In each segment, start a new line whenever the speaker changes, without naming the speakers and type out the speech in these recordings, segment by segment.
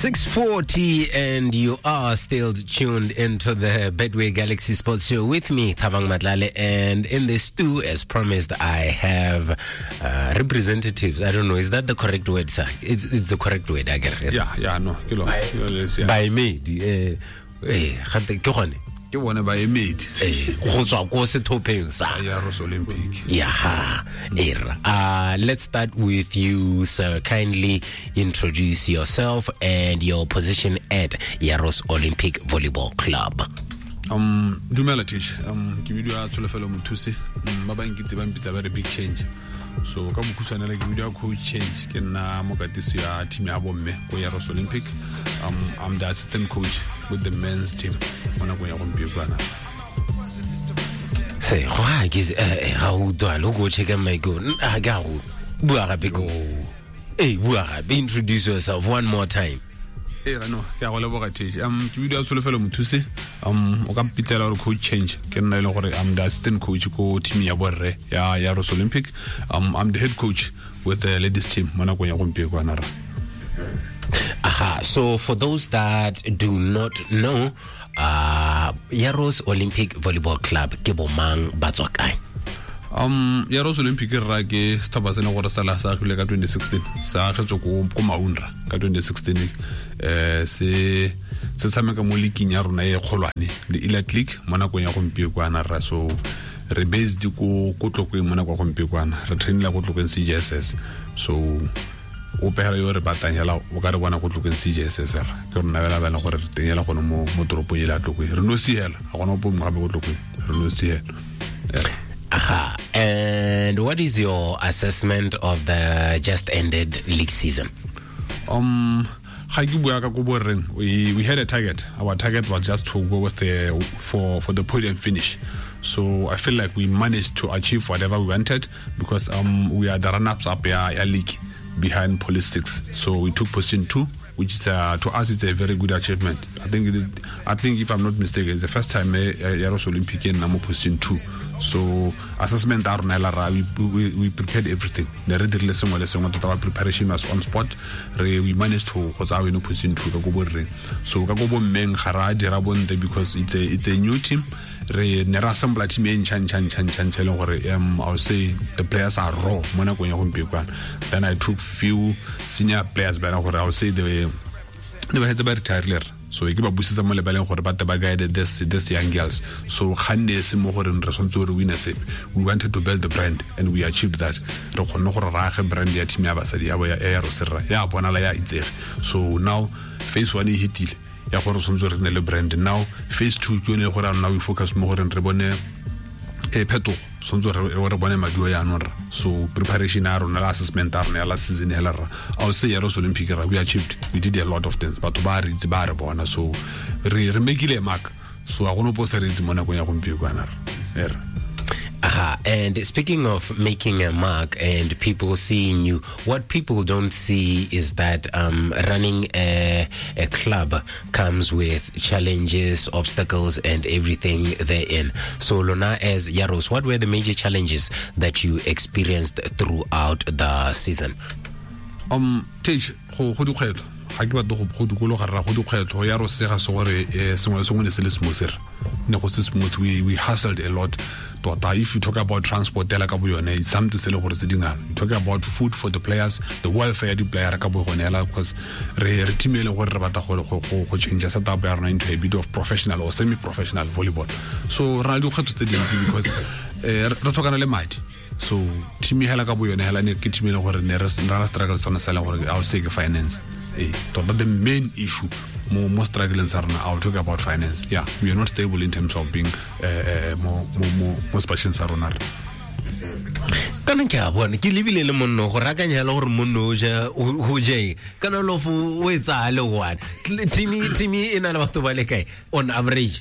6:40, and you are still tuned into the Betway Galaxy Sports Show with me, Thabang Madlale, and in this stew, as promised, I have representatives. I don't know, is that the correct word, sir? It's the correct word, I guess.
Yeah, no.
By maid.
Ke bona ba emedi
go tswa go sethopeng sa
Yaros Olympic.
Let's start with you, sir. Kindly introduce yourself and your position at Yaros Olympic Volleyball Club.
Dumela teach. Ke video a tsolofelo mothusi ba ba nkitse ba mpitsa ba re big change. So ka bokusana le ke video coach change ke nna mokatisi ya team ya bomme go Yaros Olympic. I'm the assistant coach with the men's team. Mona go ya go mpikwana.
Say, why is how do I look check my go? I got Buarabigo. Hey, Buarab, introduce yourself one more time.
No, ke go leboga teach. Ke video tsolofelo mothusi. O ka mpitela go coach change. Ke nna ile gore I'm the assistant coach go team ya borre ya Yaros Olympic. I'm the head coach with the ladies team. Mona go ya go mpikwana.
So for those that do not know, Yaros Olympic Volleyball Club ke bomang ba tswa kae?
Yaros Olympic ra ke staba tsena gore sala sa khule ka 2016 sa kgetso ko Maunra ka 2016 se tsameka mo league ya rona e kgolwane le Elite League mona go ya go mpikwana ra so re based ko tlokwe mona go mpikwana re trainela go tlokwe CJSS so o pehela yo re batanyela o ka re bona go tlokeng CJSS ra ke rona bela bela gore re tenyela gone mo toropo ile a tlokwe re no siela ga gona bo mo gabe go tlokwe re no siela.
And what is your assessment of the just ended league season?
We had a target. Our target was just to go with for the podium finish. So I feel like we managed to achieve whatever we wanted because we are the run-ups up our league behind Police 6. So we took position 2, which is to us it's a very good achievement. I think if I'm not mistaken, it's the first time Yaros Olympic in Namo position 2. So assessment we prepared everything. The ready lesson our preparation was on spot. We managed to position 2. So because it's a new team. Never assemble team in chan I would say the players are raw. Then I took few senior players, but I would say they were retired. So we keep boosting some level for about the guided this young girls. So we wanted to build the brand and we achieved that. So now phase 1 hit it. Brand now phase 2 now we focus more on rebone peto so preparation assessment season I would say Yaros Olympic we achieved, we did a lot of things but so re make a mark so I want to post it.
And speaking of making a mark and people seeing you, what people don't see is that running a club comes with challenges, obstacles, and everything therein. So, Lona, as Yaros, what were the major challenges that you experienced throughout the season?
I give a dog who we hustled a lot. If you talk about transport, it's something to sell. You talk about food for the players, the welfare of the player, because change into a bit of professional or semi-professional volleyball. So because so team hela ka boyone hela ne ke team le gore ne re struggle sona sala gore I will say finance the main issue more struggling sarna I will talk about finance. We are not stable in terms of being more special sarona
kana ke a bona ke lebile le monno go rakanya le gore monno ho je kana lo fu o etsa le one team ina le batho ba le kae on average.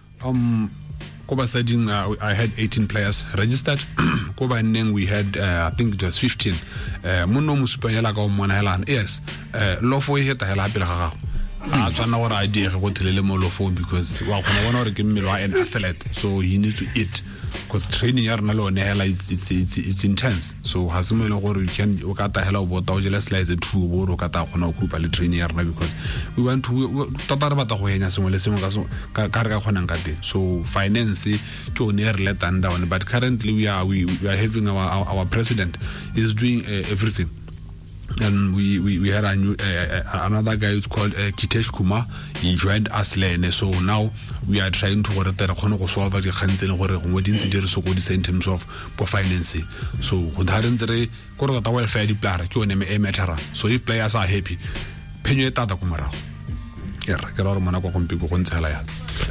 I had 18 players registered. We had I think it was 15. Yes. Lofo heta hela pele ga gago. a tswana gore a diege go thelele molofong because wa kgona bona gore ke mmele wa an athlete, so he needs to eat because training ya rena le one hela it's intense. So ha se mo le gore o ka tahela o bota o jela slides e two bo o ka ta kgona go kupa le training ya rena because we want to tota re batla go henya sengwe le sengwe ka re ka kgonang ka teng. So finance ke one re let down, but currently we are having our president is doing everything. And we had a new another guy who's called Kitesh Kumar. He joined us lane, so now we are trying to work that go solve the khantseng gore go modintse dire so go di in terms of finance. So go tharentse re go re ta welfare di player ke one me matter. So if players are happy penyo tata go morago ya re ke re mona go mpipo go ntshela ya.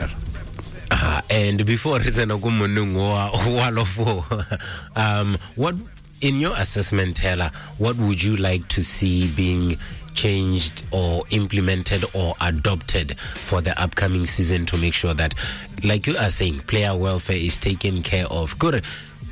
And before re tsena go moneng wa lofo, what in your assessment, Taylor, what would you like to see being changed or implemented or adopted for the upcoming season to make sure that, like you are saying, player welfare is taken care of? Good.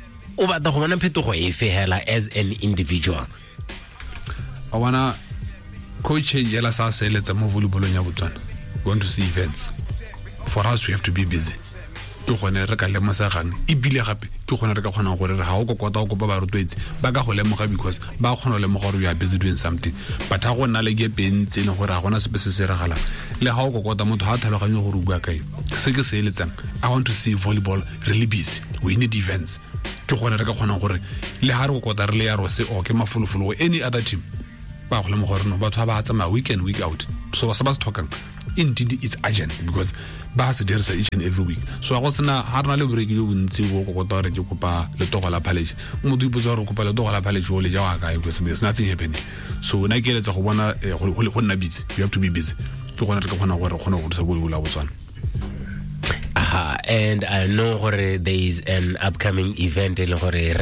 As an individual,
I wanna coach yela sa se letsa mo volleyball nya Botswana. We want to see events. For us, we have to be busy. Ke gone re ka lemosa gane e bile gape ke gone re ka kgona gore re ha o kokota go ba rotwetse ba ka go lemoga because ba kgona le mogoro you are busy doing something, but ha go nna le ge pentse le gore ga gona sepe se se regala le ha o kokota motho ha tlhaloganye gore o bua kae se ke se eletsang. I want to see volleyball really busy. We need events. Ke gone re ka kgona gore le ha re kokota re le ya rose o ke mafolofolo any other team ba go lemoga gore no batho ba tsamaya week in week out. So sa ba se tlhokang indeed it's urgent because ba se dirisa each and every week. So go sena ha rena le break yo bontsi go kokota re ke kopa le togo la college mo di botsa re kopa le togo la college o le ja wa ka because there's nothing happening. So na ke letsa go bona go nna busy. You have to be busy. Ke gona re ka kgona gore gona go tsa go la Botswana.
And I know there is an upcoming event in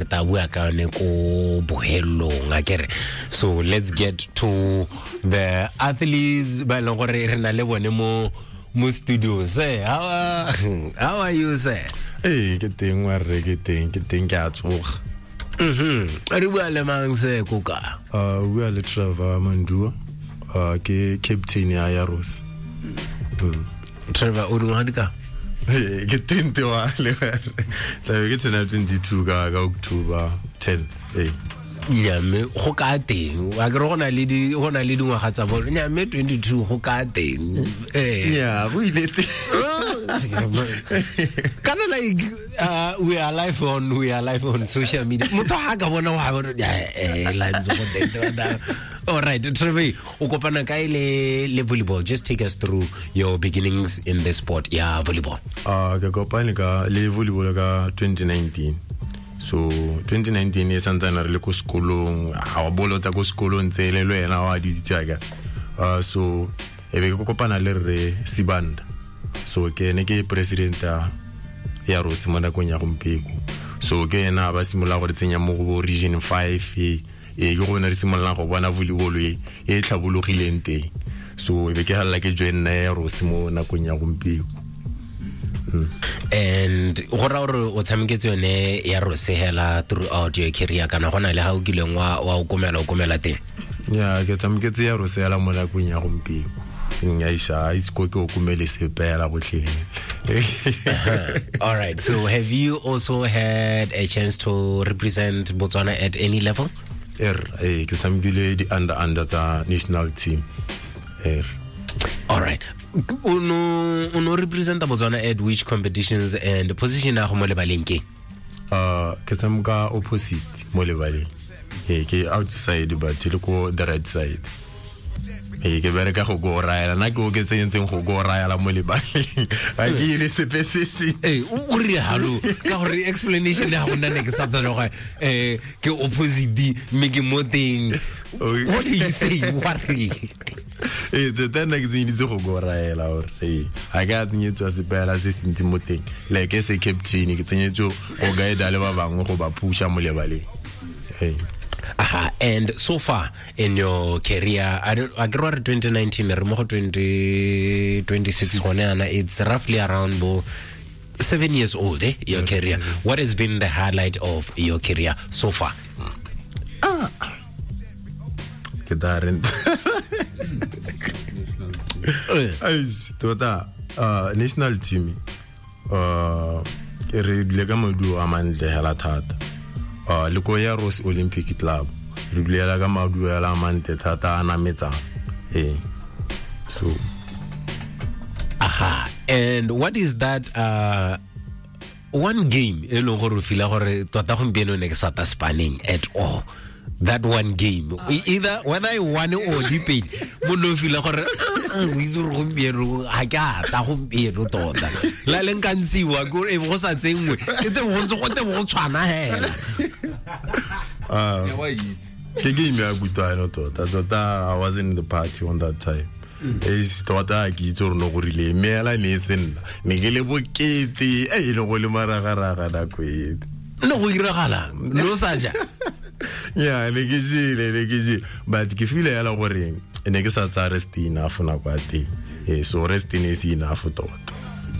so let's get to the athletes mo studio. Say how are you, sir?
Hey, ke teng ke tsoga.
Re bua le mang se koka?
We are le Trevor Mandua, ke captain ya Yaros.
Trevor o nngwe dika?
Ke 21 le ke tsena 22 ka October 10th.
Nyame go ka teng wa ke re gona le dingwaga tsa bolo nyame 22 go ka teng
yeah go ile
kana like we are live on social media motho ha ka bona wa lines go teng. All right, Trevor, o kopana ka le volleyball. Just take us through your beginnings in the sport. Yeah, volleyball.
Ke kopane ka le volleyball ka 2019. So 2019 is santana re le ko sekolong a bolo tsa ko sekolong tse le wena wa di tsaka. So e be ko kopana le re Sibanda. So ke ne ke president ya Rose mona ko nya gompeko. So ke na ba simolola go tsenya mo go region 5 e go na re simolola go bona volleyball e tlhabologileng teng. So e be ke hala ke join na Rose mo na ko nya gompeko.
And gora o tshameketse yone ya Rose hela throughout your career kana gona le ha o kileng wa o komela teng?
Yeah, ke tshameketse ya Rose hela mo na ko nya gompeko. Nyaisha isko ke o kumele sepela botlhe.
All right, so have you also had a chance to represent Botswana at any level?
Ke tshamekile di under tsa national team.
All right. Uno represent Botswana at which competitions and position ya go mo lebaleng ke?
Ke tshameka opposite mo lebaleng. Ke outside but le ko the right side. Ke bereka go go raela na ke o ke tsentseng go go raela mo lebaleng. A ke ile specific.
O re halo ka gore explanation ya gona ne ke sa tla go ke opposite me ke moteng. What do you say? What
the then next thing is go raela or I got me to sepela se sentse moteng like as a captain ke tsenyetso go guide le ba bangwe go ba pusha mo lebaleng.
And so far in your career, I grew up in 2019, 2026, it's roughly around 7 years old, your career. What has been the highlight of your career so far?
Tota national team re le ka modu a mantle hela thata le ko Yaros Olympic Club re le la ka modu ya la mantle thata ana metsa so
and what is that one game e lo go re fila gore tota go mbeno ne ke sata spanning at all that one game either whether I won or debate mo no fila gore we zo go mbeno ha ka ta go mbeno tota la le nkantsiwa go e go sa tsengwe ke te go ntse go te go tshwana hela
ke game ya butwana tota I wasn't in the party on that time is tota ke itse no go rile mela ne senna ne ke le bokete e le go le maragaraga da kwedi
no go iragala no saja
yeah ne ke jile but ke feel ya la gore ne ke sa tsa rest enough na kwa te so rest is enough tota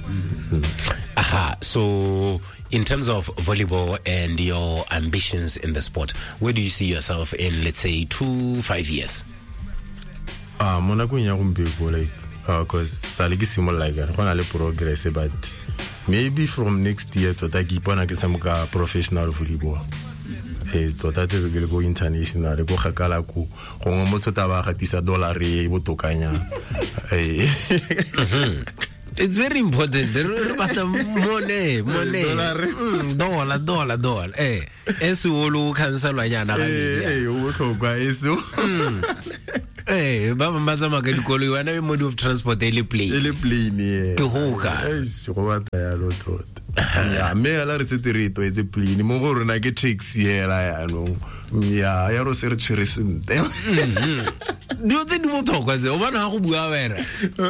so in terms of volleyball and your ambitions in the sport, where do you see yourself in, let's say, 2-5 years?
Mona go nya gombe like because sale ke simo like gona le progress but maybe from next year to ta ke ipona ke samuka professional volleyball to ta te ke go international go gakala ku go motho ta ba gatisa dollar e botokanya
It's very important. Money. Dollar. Eso lo cancela nyana ga ni.
O tlhoka eso.
Ba mmatsa ka dikolo yana e mode of transport ele plane. Ke hoka.
Se go batla ya lo tota. Ya me ala re setirito e plane mo go rona ke taxi hela ya no. Ya ro se re tshresente.
Do tse di botlhokwa tse o bana go bua wena.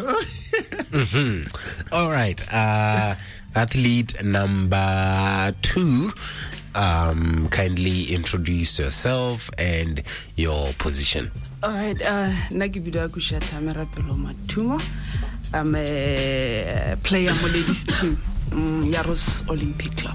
All right, athlete number 2, kindly introduce yourself and your position.
All right, Nagibida Kusha Tamara Peloma Tumo. I'm a player on the ladies team, Yaros Olympic Club.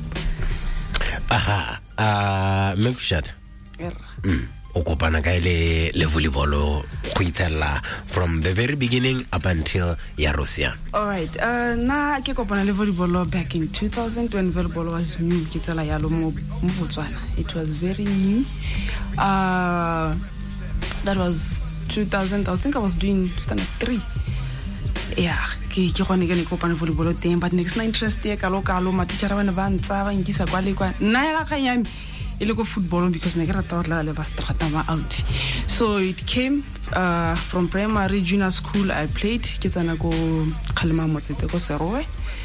Mekushat. Okopana kaile le volleyball kuitela from the very beginning up until Yarosia.
All right, na ke kopana le volleyball back in 2000 when volleyball was new kitela yalo mo Botswana. It was very new. That was 2000. I think I was doing standard 3. Yeah, ke gone ke ne kopana volleyball teng but next na interest ye kalo ma teacher bana ba ntsa ba ngisa kwa le kwa nna ya ga nyami ilego football because ne ke rata go le ba strata ma out. So it came from primary junior school. I played ke tsana go Khalema Motsete go Serowe.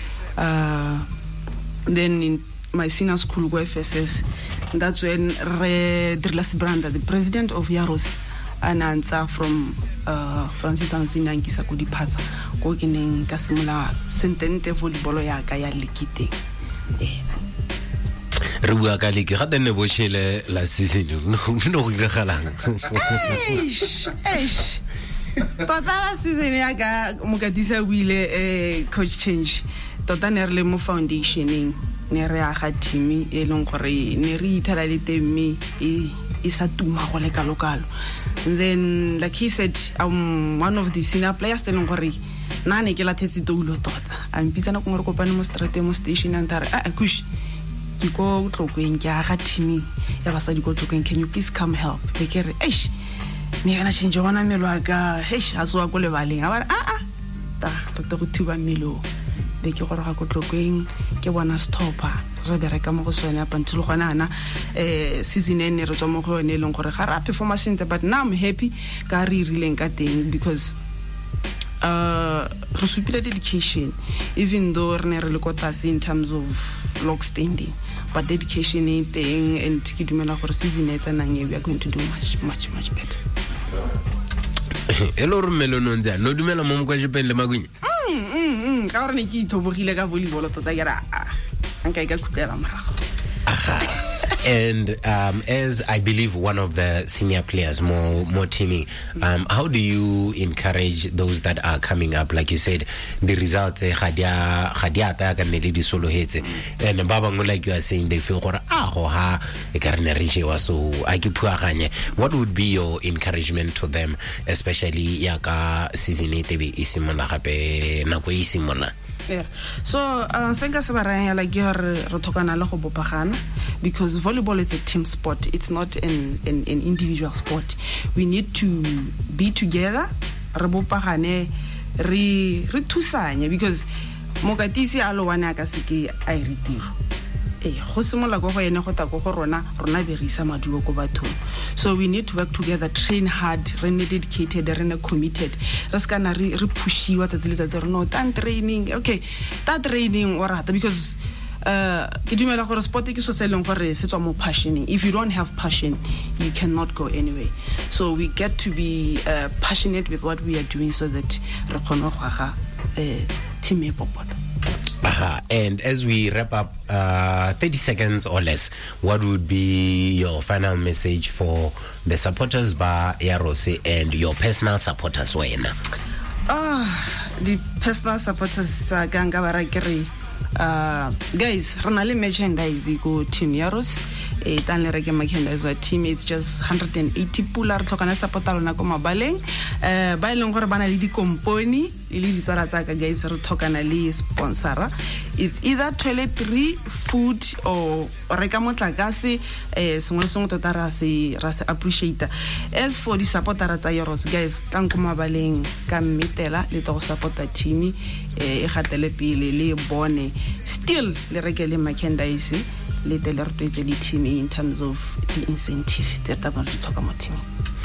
Then in my senior school go FSS, that's when Drillas Branda, the president of Yaros, an answer from Francis Tansina nkisa go diphatsa go keneng ka simula sentente volleyball ya ka ya lekite.
Re bua ka leke ga tenne boshele la season no go iragalang.
Eish tota season ya ka mokatisa wile coach change tota ne re le mo foundationing ne re aga team e leng gore ne re ithala le temme e sa tuma go le kalokalo. Then like he said, I'm one of the senior players telling gore na ne ke la thetsi toulo tota I'm pitsana go re kopane mo strate mo station and tare kush ke go tlokeng ke aga team ya basadi go tlokeng, can you please come help? Be ke re eish me yana change bona melwa ka eish aswa go le baleng a ba ta go thuba melo be ke gore ga go tlokeng ke bona stopper re bereka mo go sone up until gona na season ene re tswa mo go yone leng gore ga ra performance but now I'm happy ka re rileng ka teng because re supile dedication even though re ne re le kotase in terms of log standing, but dedication is thing and ke dumela gore season e tsanang we are going to do much better.
Hello Melono nza no dumela mo mokwa Japan le magunya
ka gore ne ke itobogile ka volleyball tota ke ra anka ka khutela marago
And as I believe one of the senior players, more teaming, how do you encourage those that are coming up? Like you said, the results and Baba, like you are saying, they feel so what would be your encouragement to them, especially yaka season
yeah. So senka se baraya like you re thokana le go bopagana, because volleyball is a team sport. It's not an individual sport. We need to be together, re bopagane, re thusanye, because mokatisi a lo wana ka seke a retiro go simola go go ene go ta go rona berisa maduo go batho. So we need to work together, train hard, re dedicated, re committed, re skana re pushiwa tsa tsa no tan training. Okay, that training or because ke dumela gore sport ke so seleng gore se tswa mo passion. If you don't have passion, you cannot go anywhere. So we get to be passionate with what we are doing, so that re kgone go aga team e popota.
And as we wrap up, 30 seconds or less, what would be your final message for the supporters by Yarose and your personal supporters? The
personal supporters ganga barakere guys, Ronali merchandise go Team Yaros. Tanle reke merchandise wa team, it's just 180 pular tlhokana supporta lona ko mabaleng ba ileng gore bana le di company le ditsala tsaka guys, re tlhokana le sponsora. It's either toiletry, food or reka motlakase sengwe sengwe tota ra se appreciate. As for the supporters tsa Yaros guys, ka nko mabaleng ka mmetela le to supporta team e gatele pele le bone, still le reke le merchandise team in terms of the incentive that I'm going to talk about team.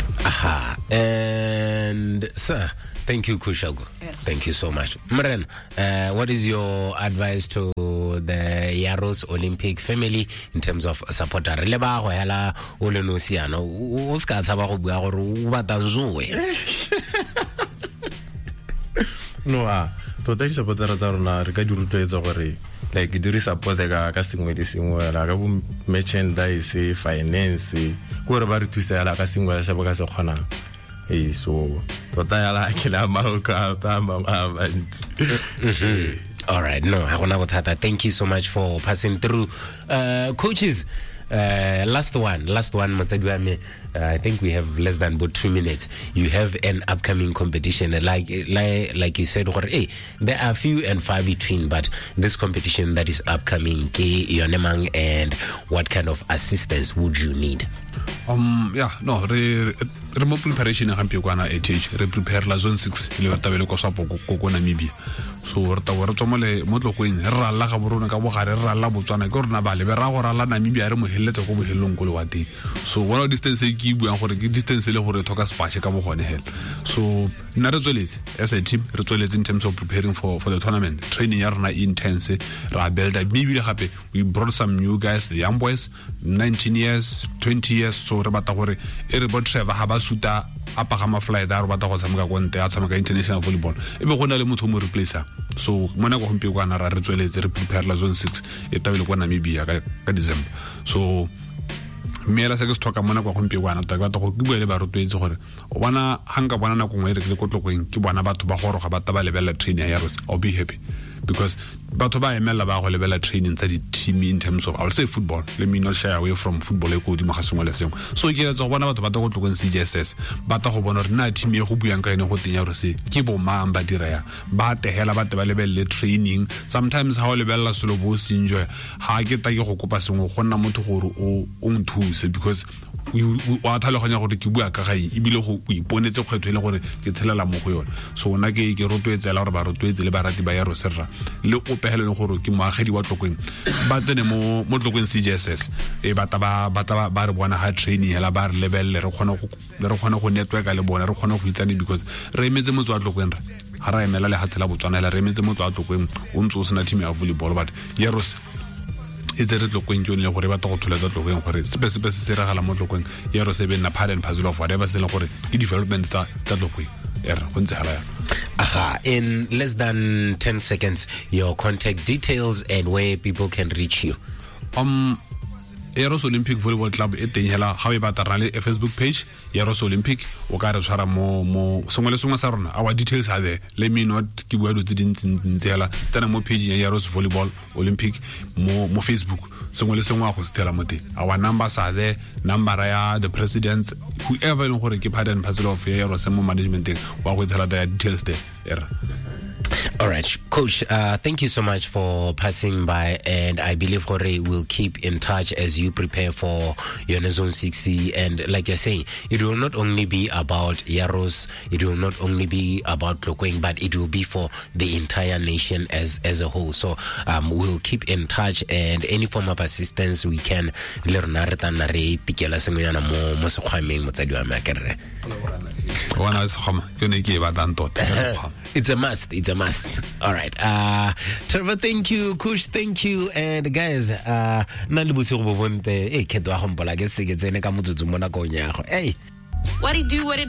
And sir, thank you, Kushago.
Yeah.
Thank you so much. Mren, what is your advice to the Yaros Olympic family in terms of support?
No, tota di supportera tsa rona re ka di rotloetsa gore like di support ka sengwe le sengwe la ka bo merchandise, finance go re ba re thusa la ka sengwe se ba ka se kgonang so tota ya la ke la malka ta
all right, no, thank you so much for passing through. Coaches, last one I think we have less than about 2 minutes. You have an upcoming competition, like you said, hey, there are few and far between, but this competition that is upcoming, and what kind of assistance would you need?
Re mo preparation ga mpe kwana ATH re prepare la zone 6 le tabele ko sapo ko Namibia. So re tawara tsomole mo tlokeng re ralla ga borona ka bogare re ralla Botswana ke rona ba le ra go ralla Namibia re mo helletsa go bohelong ko le wate. So one distance e ke buang gore ke distance le gore thoka space ka bogone hell. So nna re tsweletse as a team re tsweletse in terms of preparing for the tournament. Training ya rona intense, ra build up maybe gape we brought some new guys, the young boys, 19 years, 20 years. So re bata gore e re bot Trevor ha ba suta apagama fly da re bata go tshameka go nte a tshameka international volleyball e be gona le motho mo replacer. So mona go gompe kwana ra re tsweletse re prepare la zone 6 e tabele kwa Namibia ka December. So mela se ke sthoka mona go gompe kwana ta ba go ke buele ba rotwetse gore o bona hanga bona na go ngwe re ke go tlokeng ke bona batho ba goro ga ba taba lebela training ya Yaros. I'll be happy because batho ba emela ba go lebela training tsa di team in terms of I will say football. Let me not shy away from football e go di magasengwe le sengwe. So ke letsa go bona batho ba go tlokeng CJSS ba ta go bona re na team e go buang ka ene go tenya gore se ke bo mang ba dira ya ba tehela ba te ba lebelle training. Sometimes ha o lebella solo bo se enjoy ha ke ta ke go kopa sengwe go nna motho gore o nthuse because wa tlhaloganya gore ke bua ka gae ebile go iponetse kgwetho ile gore ke tshelela mo go yona. So ona ke rotwetsela gore ba rotwetse le barati ba ya Roserra le o pehele gore ke moagedi wa tlokeng ba tsene mo tlokeng CJSS e bata ba re bona ha training hela ba re lebelle re kgona go network le bona re kgona go itsane because re emetse motho wa tlokeng ha ra emela le ha tsela Botswana le re emetse motho wa tlokeng o ntse o sena team ya volleyball but Yaros e re tlokeng ke le gore ba ta go thola tsa tlokeng gore sepe se regala mo tlokeng Yaros e be na part and parcel of whatever se le gore ke development tsa tlokeng
in less than 10 seconds, your contact details and where people can reach you.
Yaros Olympic Volleyball Club e teng hela ha e batla le Facebook page Yaros Olympic o ka re tshwara mo sengwe le sengwe sa rona. Our details are there. Let me not ke bua tse dintsi hela tsena mo page ya Yaros Volleyball Olympic mo Facebook. Sengwe le sengwe go stela mo teng. Our numbers are there, number ya the presidents, whoever in gore ke part and parcel of Yaros mo management teng wa go tell the details there.
All right, Coach, thank you so much for passing by, and I believe Jorge will keep in touch as you prepare for your Zone 6C. And like you're saying, it will not only be about Yaros, it will not only be about Tlokweng, but it will be for the entire nation as a whole. So we'll keep in touch, and any form of assistance we can. It's a must. It's a must. All right. Trevor, thank you. Kush, thank you. And guys, hey. What it do?